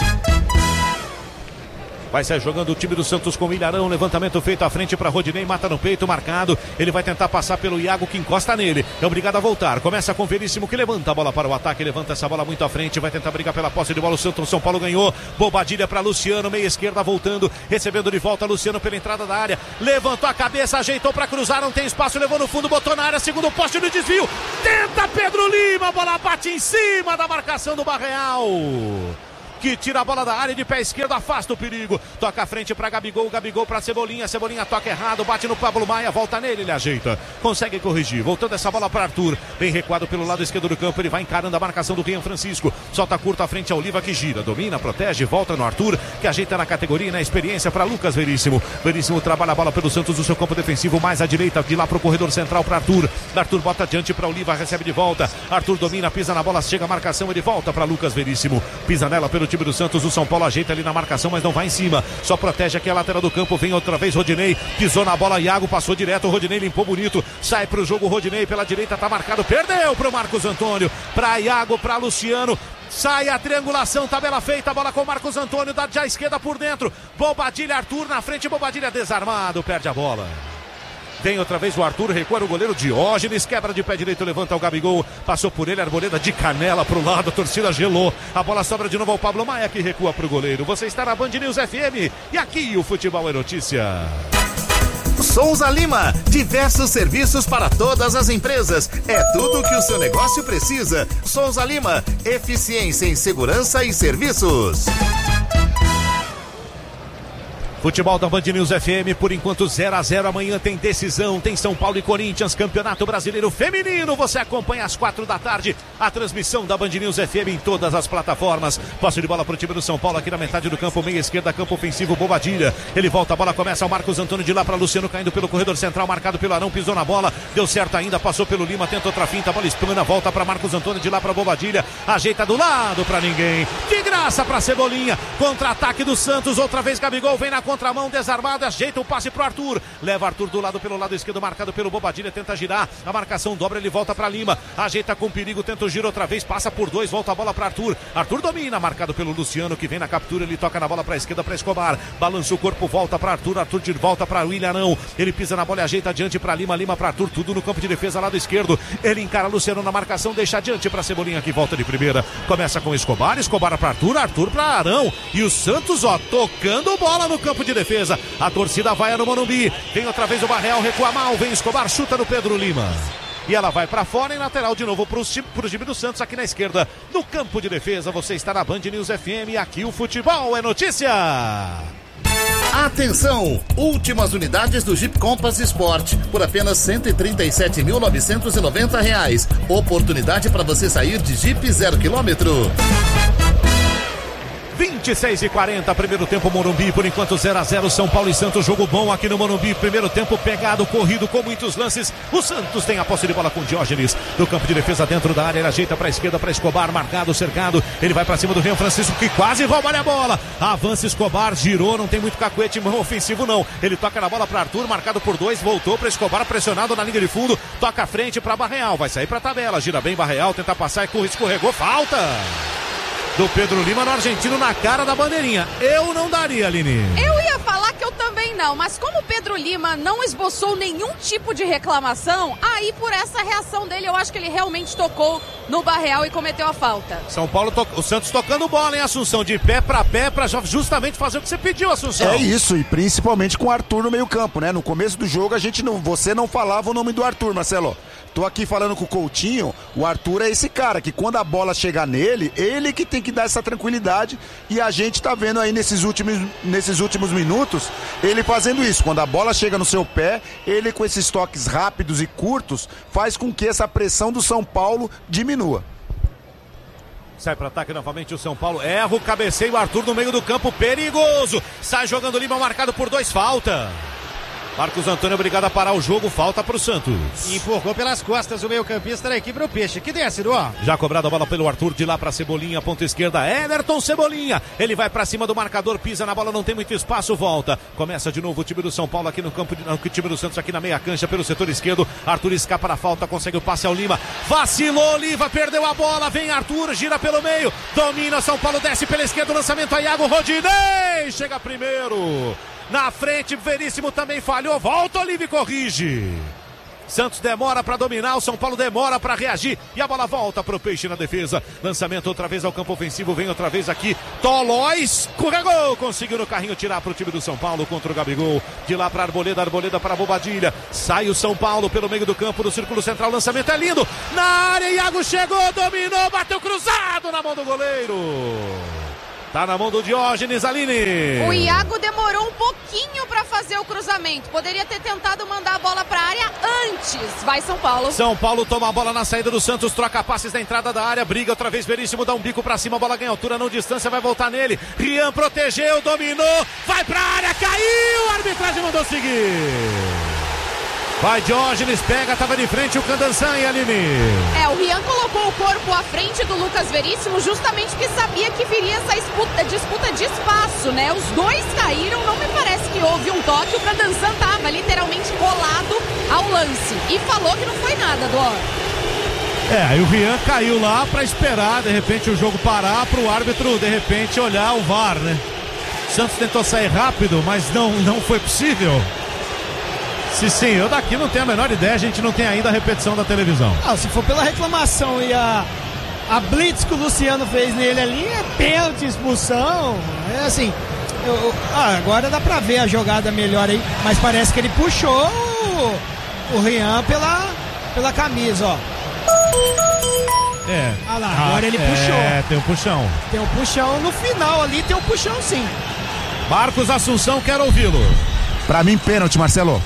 Vai sair jogando o time do Santos com o Ilharão. Levantamento feito à frente para Rodinei. Mata no peito, marcado. Ele vai tentar passar pelo Iago que encosta nele. É obrigado a voltar. Começa com o Veríssimo que levanta a bola para o ataque. Levanta essa bola muito à frente. Vai tentar brigar pela posse de bola. O Santos, São Paulo ganhou. Bobadilha para Luciano. Meia esquerda voltando. Recebendo de volta Luciano pela entrada da área. Levantou a cabeça, ajeitou para cruzar. Não tem espaço. Levou no fundo, botou na área. Segundo poste no desvio. Tenta Pedro Lima. A bola bate em cima da marcação do Barreal, que tira a bola da área de pé esquerdo, afasta o perigo, toca à frente para Gabigol, Gabigol para Cebolinha, Cebolinha toca errado, bate no Pablo Maia, volta nele, ele ajeita, consegue corrigir, voltando essa bola para Arthur, bem recuado pelo lado esquerdo do campo, ele vai encarando a marcação do Rian Francisco, solta curto à frente a Oliva que gira, domina, protege, volta no Arthur, que ajeita na categoria e na experiência para Lucas Veríssimo, Veríssimo trabalha a bola pelo Santos, do seu campo defensivo, mais à direita, de lá para o corredor central para Arthur, Arthur bota adiante para Oliva, recebe de volta, Arthur domina, pisa na bola, chega a marcação, ele volta para Lucas Veríssimo, pisa nela pelo time do Santos, o São Paulo ajeita ali na marcação, mas não vai em cima, só protege aqui a lateral do campo, vem outra vez Rodinei, pisou na bola, Iago passou direto, Rodinei limpou bonito, sai pro jogo Rodinei, pela direita tá marcado, perdeu pro Marcos Antônio, pra Iago, pra Luciano, sai a triangulação, tabela feita, a bola com Marcos Antônio, da esquerda por dentro, Bobadilha, Arthur na frente, Bobadilha desarmado, perde a bola. Tem outra vez o Arthur, recua o goleiro Diógenes, quebra de pé direito, levanta o Gabigol, passou por ele, Arboleda de canela pro lado, a torcida gelou, a bola sobra de novo ao Pablo Maia que recua pro goleiro. Você está na Band News FM e aqui o futebol é notícia. Souza Lima, diversos serviços para todas as empresas. É tudo que o seu negócio precisa. Souza Lima, eficiência em segurança e serviços. Futebol da Band News FM, por enquanto 0-0, amanhã tem decisão, tem São Paulo e Corinthians, Campeonato Brasileiro Feminino, você acompanha às 4 da tarde, a transmissão da Band News FM em todas as plataformas, posse de bola para o time do São Paulo, aqui na metade do campo, meia esquerda, campo ofensivo, Bobadilha, ele volta, a bola começa, o Marcos Antônio de lá para Luciano, caindo pelo corredor central, marcado pelo Arão, pisou na bola, deu certo ainda, passou pelo Lima, tenta outra finta, a bola espana, volta para Marcos Antônio de lá para Bobadilha, ajeita do lado para ninguém, de graça para Cebolinha, contra-ataque do Santos, outra vez Gabigol, vem na contramão, desarmado, ajeita o passe pro Arthur, leva Arthur do lado pelo lado esquerdo, marcado pelo Bobadilha, tenta girar, a marcação dobra, ele volta pra Lima, ajeita com perigo, tenta o giro outra vez, passa por dois, volta a bola pra Arthur, Arthur domina, marcado pelo Luciano, que vem na captura, ele toca na bola pra esquerda, pra Escobar, balança o corpo, volta pra Arthur, Arthur de volta pra Ilharão, ele pisa na bola e ajeita adiante pra Lima, Lima pra Arthur, tudo no campo de defesa, lado esquerdo, ele encara Luciano na marcação, deixa adiante pra Cebolinha, que volta de primeira, começa com Escobar, Escobar pra Arthur, Arthur pra Arão, e o Santos, ó, tocando bola no campo de defesa, a torcida vai no Morumbi, vem outra vez o Barreal, recua mal, vem Escobar, chuta no Pedro Lima. E ela vai para fora, em lateral de novo pro time do Santos aqui na esquerda, no campo de defesa. Você está na Band News FM e aqui o futebol é notícia. Atenção! Últimas unidades do Jeep Compass Sport por apenas R$ 137.990. Oportunidade para você sair de Jeep 0 km. 26:40, primeiro tempo Morumbi, por enquanto 0-0, São Paulo e Santos, jogo bom aqui no Morumbi, primeiro tempo pegado, corrido, com muitos lances, o Santos tem a posse de bola com Diógenes, do campo de defesa dentro da área, ele ajeita para a esquerda, para Escobar, marcado, cercado, ele vai para cima do Rian Francisco, que quase rouba a bola, avança Escobar, girou, não tem muito cacuete, mão ofensivo não, ele toca na bola para Arthur, marcado por dois, voltou para Escobar, pressionado na linha de fundo, toca à frente para Barreal, vai sair para a tabela, gira bem Barreal, tenta passar, escorregou, falta do Pedro Lima no argentino na cara da bandeirinha. Eu não daria, Aline. Eu ia falar que eu também não, mas como o Pedro Lima não esboçou nenhum tipo de reclamação, aí por essa reação dele eu acho que ele realmente tocou no Barreal e cometeu a falta. São Paulo, o Santos tocando bola, hein, Assunção? De pé pra justamente fazer o que você pediu, Assunção. É isso, e principalmente com o Arthur no meio campo, né? No começo do jogo você não falava o nome do Arthur, Marcelo. Tô aqui falando com o Coutinho, o Arthur é esse cara que quando a bola chegar nele, ele que tem que dar essa tranquilidade, e a gente tá vendo aí nesses últimos minutos, ele fazendo isso. Quando a bola chega no seu pé, ele com esses toques rápidos e curtos, faz com que essa pressão do São Paulo diminua. Sai para ataque novamente o São Paulo, erra o cabeceio, o Arthur no meio do campo, perigoso, sai jogando Lima, marcado por 2, falta. Marcos Antônio obrigado a parar o jogo, falta pro Santos. Empurrou pelas costas o meio-campista da equipe do Peixe. Que desce, Duó. Já cobrada a bola pelo Arthur, de lá pra Cebolinha, ponta esquerda, Everton Cebolinha. Ele vai pra cima do marcador, pisa na bola, não tem muito espaço, volta. Começa de novo o time do São Paulo aqui no campo, o time do Santos aqui na meia cancha pelo setor esquerdo. Arthur escapa da falta, consegue o passe ao Lima. Vacilou, Oliva, perdeu a bola, vem Arthur, gira pelo meio, domina São Paulo, desce pela esquerda, o lançamento a Iago Rodinei, chega primeiro. Na frente, Veríssimo também falhou. Volta, Olive, corrige. Santos demora para dominar, o São Paulo demora para reagir. E a bola volta pro Peixe na defesa. Lançamento outra vez ao campo ofensivo. Vem outra vez aqui. Tolóis, escorregou. Conseguiu no carrinho tirar pro time do São Paulo contra o Gabigol. De lá para Arboleda, Arboleda para Bobadilha. Sai o São Paulo pelo meio do campo, no círculo central. Lançamento é lindo. Na área, Iago chegou, dominou, bateu cruzado na mão do goleiro. Tá na mão do Diógenes, Aline. O Iago demorou um pouquinho pra fazer o cruzamento. Poderia ter tentado mandar a bola pra área antes. Vai São Paulo. São Paulo toma a bola na saída do Santos, troca passes na entrada da área, briga outra vez, Veríssimo dá um bico pra cima, a bola ganha altura, não distância, vai voltar nele. Rian protegeu, dominou, vai pra área, caiu, a arbitragem mandou seguir. Vai Diógenes, pega, tava de frente o Candançan e Aline. O Rian colocou o corpo à frente do Lucas Veríssimo justamente porque sabia que viria essa disputa de espaço, né? Os dois caíram, não me parece que houve um toque, o Candançan tava literalmente colado ao lance e falou que não foi nada, Dó. Aí o Rian caiu lá pra esperar, de repente, o jogo parar pro árbitro, de repente, olhar o VAR, né? O Santos tentou sair rápido, mas não foi possível. Sim, eu daqui não tenho a menor ideia, a gente não tem ainda a repetição da televisão. Se for pela reclamação e a blitz que o Luciano fez nele ali, é pênalti, expulsão, é assim, agora dá pra ver a jogada melhor aí, mas parece que ele puxou o Rian pela camisa, ó. Olha lá, agora ele puxou. Tem um puxão. Tem um puxão no final ali, tem um puxão sim. Marcos Assunção, quero ouvi-lo. Pra mim, pênalti, Marcelo.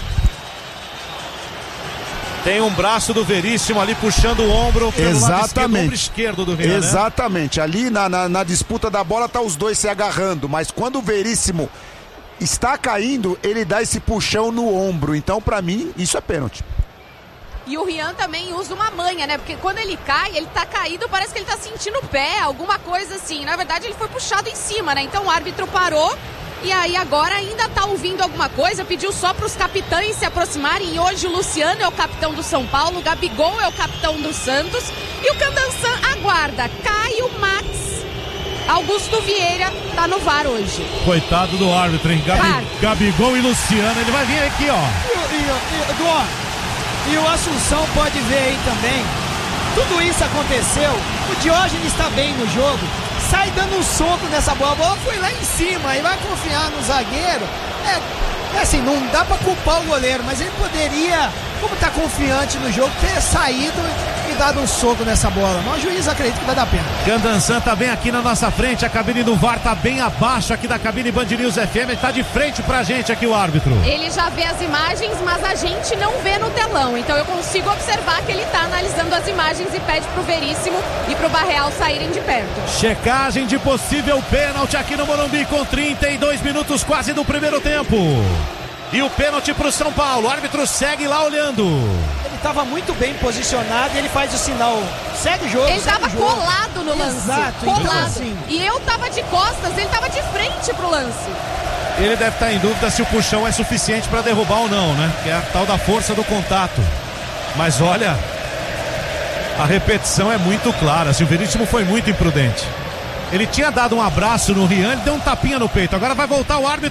Tem um braço do Veríssimo ali puxando o ombro pelo lado esquerdo, ombro esquerdo do Rian, exatamente, né? Ali na disputa da bola tá os dois se agarrando, mas quando o Veríssimo está caindo, ele dá esse puxão no ombro, então pra mim isso é pênalti. E o Rian também usa uma manha, né? Porque quando ele cai, ele tá caído, parece que ele tá sentindo o pé, alguma coisa assim. Na verdade, ele foi puxado em cima, né? Então o árbitro parou. E aí agora ainda tá ouvindo alguma coisa, pediu só pros capitães se aproximarem. E hoje o Luciano é o capitão do São Paulo, o Gabigol é o capitão do Santos. E o Candançan aguarda. Caio, Max, Augusto Vieira tá no VAR hoje. Coitado do árbitro, hein? Gabigol e Luciano, ele vai vir aqui, ó. E o Assunção pode ver aí também. Tudo isso aconteceu, o Diógenes está bem no jogo. Sai dando um soco nessa bola, a bola foi lá em cima e vai confiar no zagueiro. Assim, não dá pra culpar o goleiro, mas ele poderia, como tá confiante no jogo, ter saído e dado um soco nessa bola. Mas o juiz acredita que vai dar pena. Candançan tá bem aqui na nossa frente, a cabine do VAR tá bem abaixo aqui da cabine Band News FM, tá de frente pra gente aqui o árbitro. Ele já vê as imagens, mas a gente não vê no telão, então eu consigo observar que ele tá analisando as imagens e pede pro Veríssimo e pro Barreal saírem de perto. Checagem de possível pênalti aqui no Morumbi com 32 minutos quase do primeiro tempo. E o pênalti pro São Paulo, o árbitro segue lá olhando. Ele estava muito bem posicionado e ele faz o sinal, segue o jogo. Ele estava colado no lance. Exato, colado. Então, assim, e eu tava de costas, ele tava de frente pro lance. Ele deve estar em dúvida se o puxão é suficiente para derrubar ou não, né? Que é a tal da força do contato. Mas olha, a repetição é muito clara, o Veríssimo foi muito imprudente. Ele tinha dado um abraço no Rian, ele deu um tapinha no peito. Agora vai voltar o árbitro.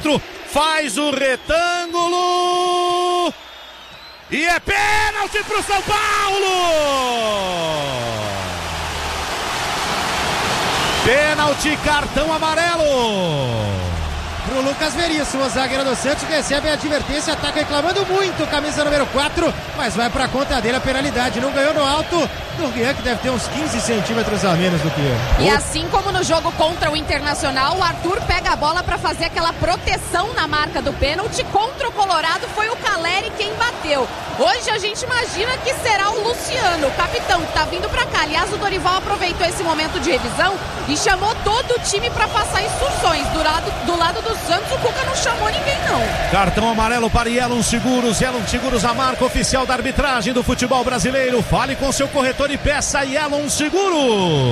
faz o retângulo e é pênalti pro São Paulo! Pênalti, cartão amarelo pro Lucas Veríssimo, o zagueiro do Santos, recebe a advertência, ataca reclamando muito, camisa número 4, mas vai pra conta dele a penalidade, não ganhou no alto do Rian, que deve ter uns 15 centímetros a menos do que ele. E assim como no jogo contra o Internacional, o Arthur pega a bola pra fazer aquela proteção na marca do pênalti, contra o Colorado foi o Caleri quem bateu. Hoje a gente imagina que será o Luciano, o capitão, que tá vindo pra cá. Aliás, o Dorival aproveitou esse momento de revisão e chamou todo o time pra passar instruções. Do lado do Santos, o Cuca não chamou ninguém, não. Cartão amarelo para Yellow Seguros. Yellow Seguros, a marca oficial da arbitragem do futebol brasileiro. Fale com seu corretor e peça Yellow Seguros.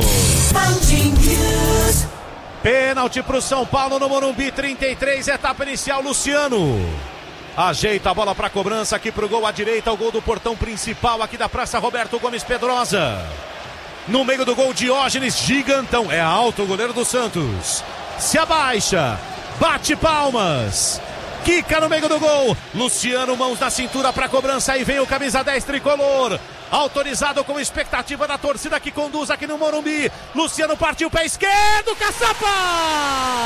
Pênalti para o São Paulo no Morumbi, 33, etapa inicial, Luciano. Ajeita a bola para a cobrança aqui para o gol à direita, o gol do portão principal aqui da Praça Roberto Gomes Pedrosa. No meio do gol, Diógenes, gigantão, é alto o goleiro do Santos. Se abaixa, bate palmas, quica no meio do gol. Luciano, mãos na cintura para a cobrança, aí vem o camisa 10 tricolor. Autorizado com expectativa da torcida que conduz aqui no Morumbi. Luciano partiu, pé esquerdo, caçapa!